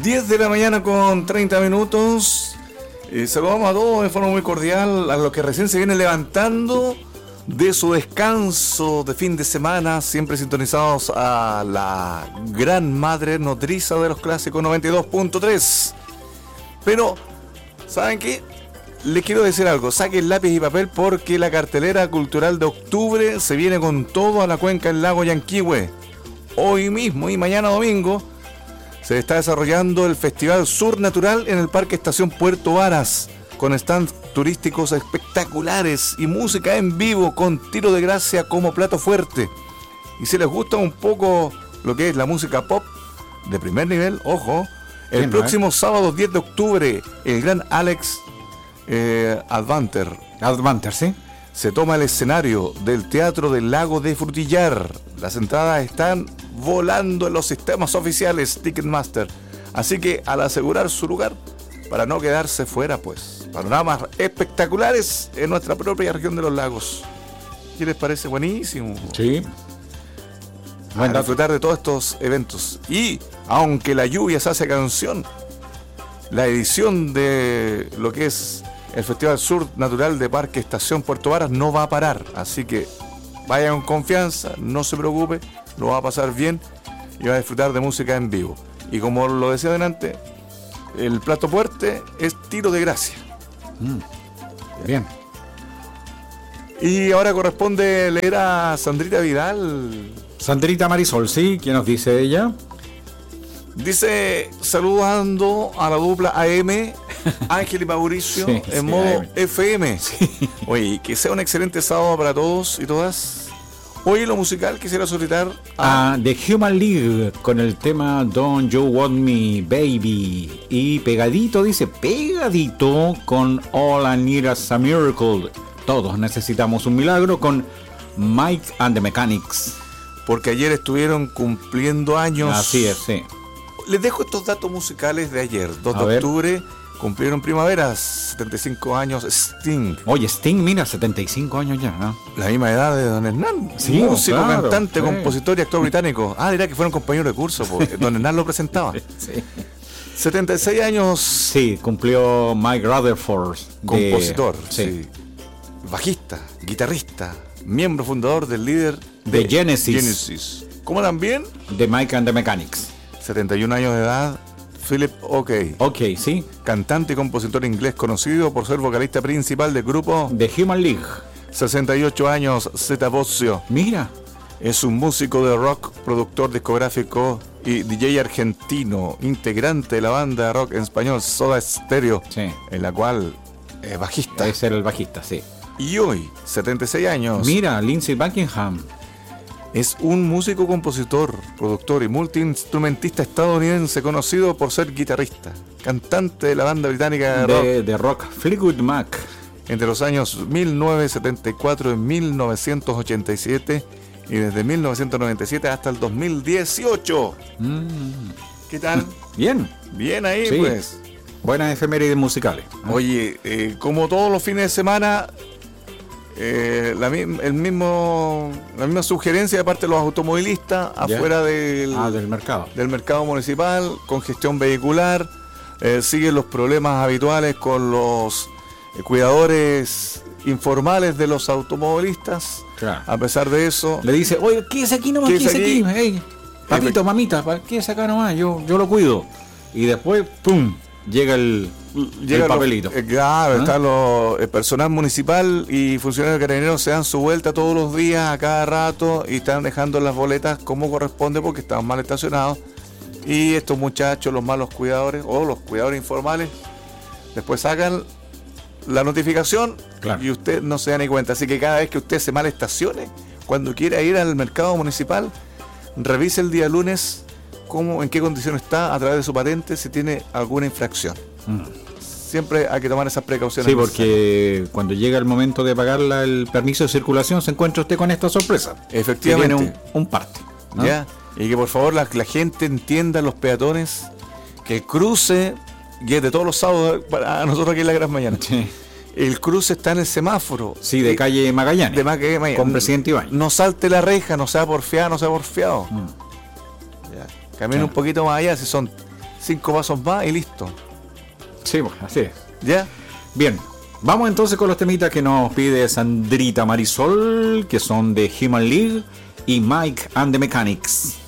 10 de la mañana con 30 minutos. Saludamos a todos de forma muy cordial, a los que recién se vienen levantando de su descanso de fin de semana, siempre sintonizados a la gran madre nodriza de los clásicos 92.3. Pero, ¿saben qué? Les quiero decir algo, saquen lápiz y papel porque la cartelera cultural de octubre se viene con todo a la cuenca del lago Yanquihue. Hoy mismo y mañana domingo se está desarrollando el Festival Sur Natural en el Parque Estación Puerto Varas, con stands turísticos espectaculares y música en vivo con Tiro de Gracia como plato fuerte. Y si les gusta un poco lo que es la música pop de primer nivel, ojo, el próximo sábado 10 de octubre, el gran Alex Advanter, ¿sí? se toma el escenario del Teatro del Lago de Frutillar. Las entradas están volando en los sistemas oficiales Ticketmaster. Así que al asegurar su lugar, para no quedarse fuera, pues, panoramas espectaculares en nuestra propia región de los lagos. ¿Qué les parece? Buenísimo. Sí. A disfrutar de todos estos eventos. Y aunque la lluvia se hace canción, la edición de lo que es el Festival Sur Natural de Parque Estación Puerto Varas no va a parar. Así que vaya con confianza, no se preocupe, lo va a pasar bien y va a disfrutar de música en vivo. Y como lo decía delante, el plato fuerte es Tiro de Gracia. Bien. Y ahora corresponde leer a Sandrita Vidal. Sandrita Marisol, ¿sí? ¿Quién nos dice ella? Dice, saludando a la dupla AM, Ángel y Mauricio, sí, en modo AM. FM. Sí. Oye, que sea un excelente sábado para todos y todas. Hoy lo musical quisiera solicitar a The Human League con el tema Don't You Want Me Baby. Y pegadito, dice, pegadito con All I Need Is a Miracle. Todos necesitamos un milagro con Mike and the Mechanics. Porque ayer estuvieron cumpliendo años. Así es, sí. Les dejo estos datos musicales de ayer. 2 A de ver. octubre cumplieron primaveras, 75 años Sting. Oye, Sting, mira, 75 años ya, ¿no? La misma edad de Don Hernán. Sí, músico, claro, cantante, sí. compositor y actor británico. Ah, dirá que fueron compañeros de curso, porque Don Hernán lo presentaba. Sí. 76 años. Sí, cumplió Mike Rutherford. Compositor, sí. sí. Bajista, guitarrista, miembro fundador del líder De Genesis. Genesis. Como también, De Mike and the Mechanics. 71 años de edad, Philip Oakey. Ok, sí. Cantante y compositor inglés conocido por ser vocalista principal del grupo. The Human League. 68 años, Zeta Bozio. Mira. Es un músico de rock, productor discográfico y DJ argentino, integrante de la banda de rock en español Soda Stereo, Sí. en la cual es bajista. Ese era el bajista, sí. Y hoy, 76 años, Mira, Lindsey Buckingham. es un músico, compositor, productor y multiinstrumentista estadounidense conocido por ser guitarrista, cantante de la banda británica de rock De rock Fleetwood Mac. entre los años 1974 y 1987 y desde 1997 hasta el 2018. ¿Qué tal? Bien. Bien ahí, Sí. pues. Buenas efemérides musicales. Oye, como todos los fines de semana, la misma sugerencia de parte de los automovilistas ¿Ya? afuera del mercado. mercado municipal, congestión vehicular, siguen los problemas habituales con los cuidadores informales de los automovilistas. Claro. A pesar de eso, Le dice, oye, quédese aquí nomás, Quédese quédese aquí. aquí. Hey, papito, mamita, quédese acá nomás, yo lo cuido. Y después, ¡pum! Llega el papelito. Claro, ¿Ah? está el personal municipal y funcionarios carabineros se dan su vuelta todos los días, a cada rato, y están dejando las boletas como corresponde porque estaban mal estacionados. Y estos muchachos, los malos cuidadores o los cuidadores informales, después sacan la notificación. Claro. Y usted no se da ni cuenta. Así que cada vez que usted se mal estacione, cuando quiera ir al mercado municipal, revise el día lunes en qué condición está a través de su patente, si tiene alguna infracción. Siempre hay que tomar esas precauciones. Sí, porque cuando llega el momento de pagar el permiso de circulación se encuentra usted con esta sorpresa. Efectivamente. Que tiene un parte, ¿no? ¿Ya? Y que por favor la gente entienda, los peatones, que el cruce, y es de todos los sábados para nosotros aquí en la Gran Mañana, Sí. el cruce está en el semáforo. Sí, de calle Magallanes. De Magallanes. Con Presidente Ibáñez. No salte la reja, no sea porfiado, no sea porfiado. Ya. Camina Claro. un poquito más allá, si son 5 pasos más y listo. Sí, pues, así es. ¿Ya? Bien, vamos entonces con los temitas que nos pide Sandrita Marisol, que son de Human League y Mike and the Mechanics.